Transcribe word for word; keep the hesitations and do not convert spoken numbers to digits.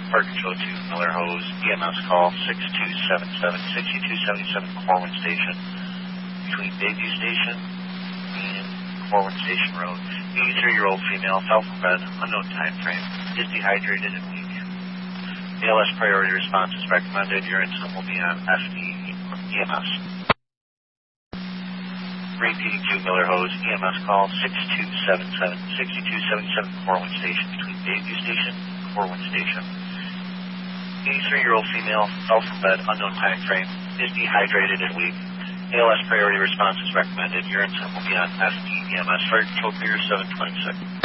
Park Control two, Miller Hose, E M S call six two seven seven, six two seven seven, Corwin Station, between Bayview Station and Corwin Station Road. eighty-three-year-old female, fell from bed, unknown time frame, is dehydrated and weak. A L S priority response is recommended. Your incident will be on F D E M S. Repeating to Miller Hose, E M S call six two seven seven, six two seven seven, Corwin Station, between Bayview Station and Corwin Station. eighty-three-year-old female, fell from bed, unknown time frame, is dehydrated and weak. A L S priority response is recommended. Your incident will be on F D E M S. Fire Control Clear seven twenty-six.